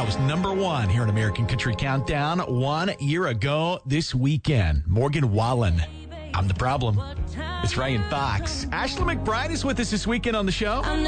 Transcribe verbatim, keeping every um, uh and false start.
was number one here in American Country Countdown one year ago this weekend. Morgan Wallen, I'm the Problem. It's Ryan Fox. Ashley McBride is with us this weekend on the show.